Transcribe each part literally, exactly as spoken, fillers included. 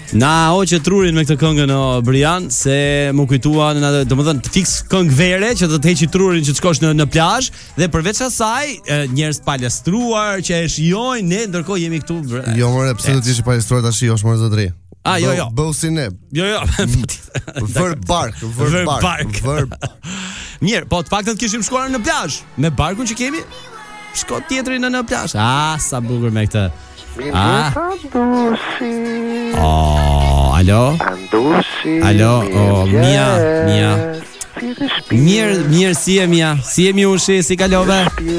Na hoqë trurin me këtë këngën o Brian, se më kujtuan, domethënë të fiks këngë vere që të të heqi trurin që të shkosh në në plazh dhe përveç asaj njerëz palestruar që e shijojnë, ne ndërkohë jemi këtu. Jo more, pse do të ishi palestruar tash shijosh more zotëri? Ah, jo, jo. Bëu si ne. Jo, jo. Vër bark, vër bark. Vër. Mirë, po të paktën të kishim shkuar në plazh me barkun që kemi. Shko tjetri në në plazh. Ah, sa bukur me këtë. Ah. Oh, alo. Alo, oh, Mia, Mia. Mirë, mirë, si e Mia? Si e Miushi, si kalove?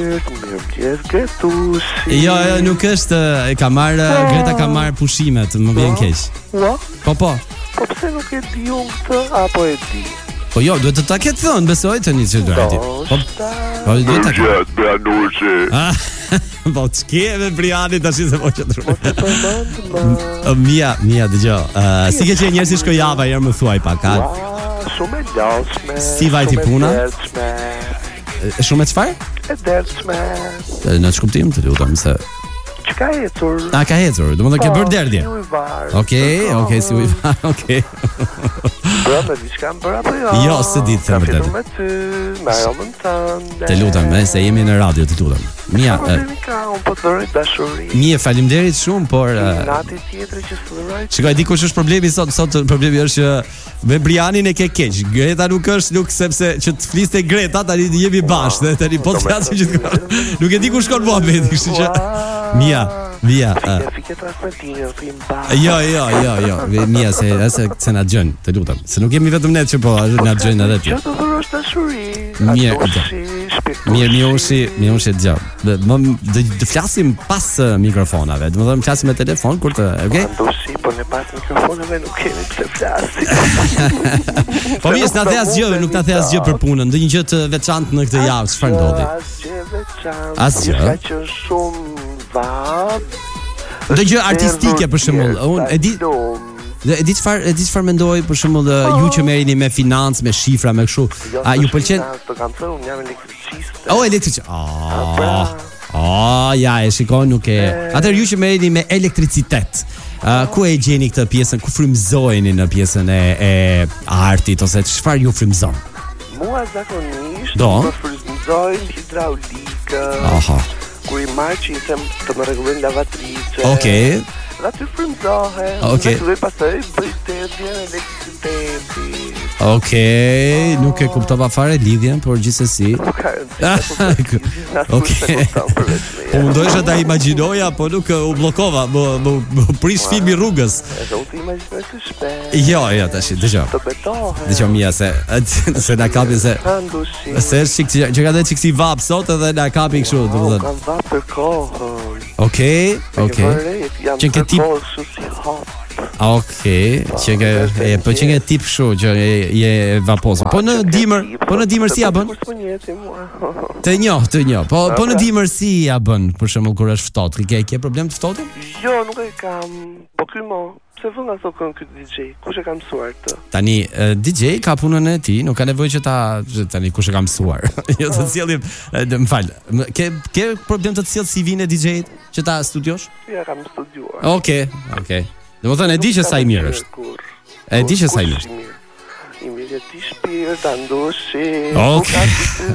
Jo, jo, nuk është, e ka marrë, Greta ka marrë pushimet, më vjen keq. Po, po. Po pse nuk e di unë këtë, apo e di? Po jo, duhet të ta ketë thënë, besoj të një që duhet. Po, po duhet ta ketë. Brianushi. Po të shkeve Briani të ashtë se po që të rrë. Mia, Mia, dëgjo. Si ke që njerë si shko java, jërë më thuaj pak. Shumë e lashme. Si vajti puna? Shumë e qëfar? E dershme. Në që kuptim të lutem se... Që ka ecur? A, ka ecur, do më dhe ke bërë derdje. Si ujvar. Okej, okej, si ujvar, okej. Bërë me diçka më bërë apo jo? Jo, se ditë të vërtet. Ka fitur me ty, me romën tënde. Të lutem, e, se jemi në radio, të lutem. Mia, unë po të dhëroj dashuri. Mia, faleminderit shumë, por nati tjetër që së dhëroj. Shikoj, di kush është problemi sot, sot problemi është që me Brianin e ke keq. Greta nuk është, nuk sepse që të fliste Greta, tani jemi bashkë, dhe tani po të flasim gjithë. Nuk e di ku shkon muhabeti, kështu që Mia, Mia. Fike transmetin, film ba. Jo, jo, jo, jo. Mia, se se se na gjën, të lutem. Se nuk jemi vetëm ne që po na gjën edhe ti. Që të dhërosh dashuri. Mirë, mirë, Miushi, Miushi dëgjoj. Më të flasim pas mikrofonave. Do të them flasim me telefon kur të, okay? Ndoshi, po ne pas mikrofonave nuk kemi pse flasim. Po mirë, s'na the asgjë, nuk ta the asgjë për punën. Ndonjë gjë të veçantë në këtë javë, çfarë ndodhi? Asgjë veçantë. Asgjë. Ka qenë shumë vap. Ndonjë artistike për shembull. Unë e di e di çfarë, e di çfarë mendoj për shembull ju që merreni me financë, me shifra, me kështu. A ju pëlqen? Po kam thënë, unë jam elektriciste. Oh, elektriciste. Ah. Oh, ja, e shikoj, nuk e. Atëherë ju që merreni me elektricitet. Uh, ku e gjeni këtë pjesën, ku frymëzoheni në pjesën e, e artit ose çfarë ju frymëzon? Mua zakonisht Do? më frymëzojnë hidraulikë. Aha. Kur i marr që i them të më rregullojnë lavatrice. Okej. Dhe aty frymëzohem. Okej. Dhe pastaj bëj derdhje elektriciteti. Okej, nuk e kuptova fare lidhjen, por gjithsesi. Okej. Po mundohesha ta imagjinoja, po nuk u bllokova, më më prish filmi rrugës. Edhe u të imagjinoj të shpejt. Jo, jo, tash, dëgjoj. Të betohem. Dëgjoj Mia se se na kapi se Andushi. se është që ka dhënë çiksi vap sot edhe na kapi kështu, domethënë. Kam vap për kohën. Okej, okej. Që ke tip Okej, që ke e po që ke tip kështu që je vapoz. Po në dimër, po në dimër si ja bën? Të njoh, të njoh. Po po në dimër si ja bën për shembull kur është ftohtë? Ke ke problem të ftohtë? Jo, nuk e kam. Po ky mo, pse vjen ato këngë ky D J? Kush e ka mësuar këtë? Tani D J ka punën e tij, nuk ka nevojë që ta tani kush e ka mësuar. Jo të sjellim, më fal. Ke ke problem të sjell C V-n e D J-t që ta studiosh? Ja kam studiuar. Okej, okej. Domethënë e di që sa i mirë është. E di që sa i mirë. I mirë ti shpirt Andushi. Okej.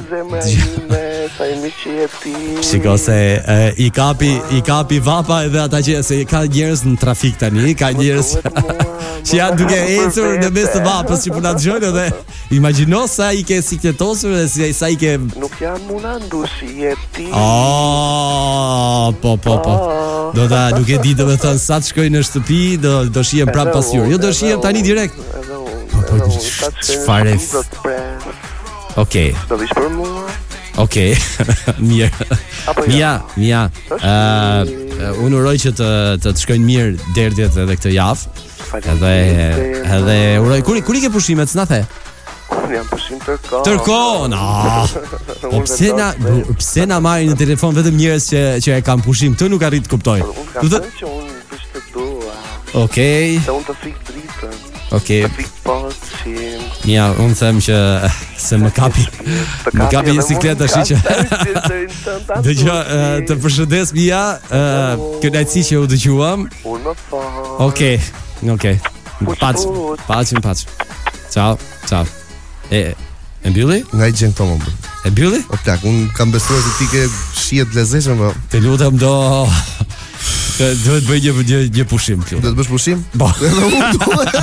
Shiko se i kapi i kapi vapa edhe ata që se ka njerëz në trafik tani, ka njerëz që janë duke ecur në mes të vapës që po na dëgjojnë edhe imagjino sa i ke sikletosur dhe sa i ke. Nuk jam unë Andushi, je ti. Oh, po po po. Do ta nuk e di domethënë sa të shkoj në shtëpi, do do shihem prapë pas juaj. Jo do shihem tani direkt. Po po çfarë? Okej. Do vish për mua? Okej. Mirë. Mia, Mia. Ë unë uroj që të të të shkojnë mirë derdhjet edhe këtë javë. Edhe edhe uroj kur kur i ke pushimet, s'na the? Jam pushim tërkohë. Tërkohë, no. Po pse na pse na marrin në telefon vetëm njerëz që që e kanë pushim? Këtë nuk arrit të kuptoj. Do të thotë që unë bëj të dua. Okej. Se unë të fik dritën. Okej. Të fik poçim. Mia, unë them që se më kapi. Më kapi bicikleta tash që. Dëgjoj, të përshëndes Mia, kënaqësi që u dëgjuam. Unë po. Okej. Okej. Pac. Pacim, pacim. Ciao, ciao. E e mbylli? Nga i gjen këto më bërë. E mbylli? O plak, unë kam besuar se ti ke shihet lezetshëm, po. Të lutem do të duhet bëj një një, një pushim këtu. Do të bësh pushim? Po. Edhe unë duhet.